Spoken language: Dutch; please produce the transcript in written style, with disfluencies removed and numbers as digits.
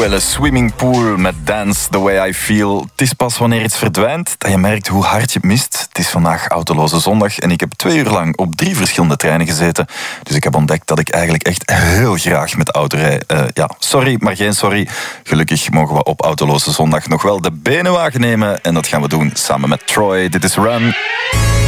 Le Swimming Pool met Dance The Way I Feel. Het is pas wanneer iets verdwijnt dat je merkt hoe hard je het mist. Het is vandaag Autoloze Zondag en ik heb 2 uur lang op 3 verschillende treinen gezeten. Dus ik heb ontdekt dat ik eigenlijk echt heel graag met de auto rijd. Sorry, maar geen sorry. Gelukkig mogen we op Autoloze Zondag nog wel de benenwagen nemen. En dat gaan we doen samen met Troy. Dit is Run.